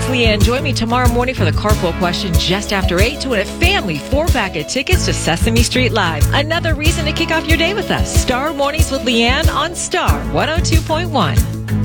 it's Leanne. Join me tomorrow morning for the carpool question just after 8 to win a family 4-pack of tickets to Sesame Street Live. Another reason to kick off your day with us. Star Mornings with Leanne on Star 102.1.